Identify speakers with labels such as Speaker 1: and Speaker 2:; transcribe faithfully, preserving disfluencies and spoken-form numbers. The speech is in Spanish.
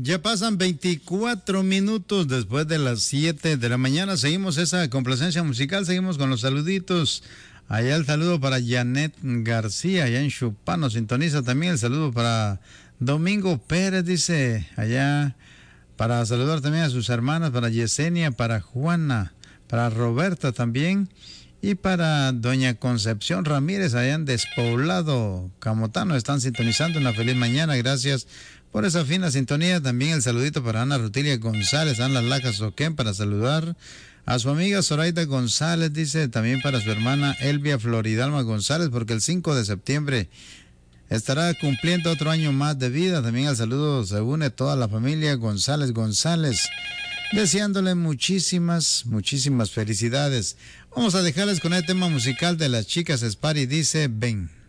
Speaker 1: Ya pasan veinticuatro minutos después de las siete de la mañana. Seguimos esa complacencia musical, seguimos con los saluditos. Allá el saludo para Janet García, allá en Chupano, sintoniza también. El saludo para Domingo Pérez, dice, allá, para saludar también a sus hermanas, para Yesenia, para Juana, para Roberta también, y para doña Concepción Ramírez, allá en Despoblado, Camotano, están sintonizando. Una feliz mañana, gracias por esa fina sintonía. También el saludito para Ana Rutilia González, Ana Lajas Oquén, para saludar a su amiga Zoraida González, dice, también para su hermana Elvia Floridalma González, porque el cinco de septiembre estará cumpliendo otro año más de vida. También al saludo se une toda la familia González González, deseándole muchísimas, muchísimas felicidades. Vamos a dejarles con el tema musical de las chicas Spari, dice, ven.